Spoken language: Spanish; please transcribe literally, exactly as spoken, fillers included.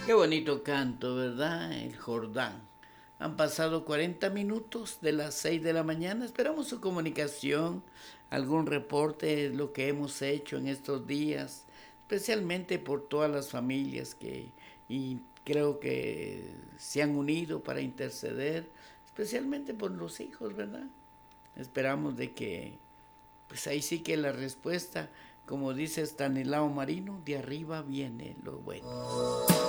Qué bonito canto, ¿verdad? El Jordán. Han pasado cuarenta minutos de las seis de la mañana. Esperamos su comunicación, algún reporte de lo que hemos hecho en estos días, especialmente por todas las familias que y creo que se han unido para interceder, especialmente por los hijos, ¿verdad? Esperamos de que, pues ahí sí que la respuesta, como dice Stanislao Marino, de arriba viene lo bueno.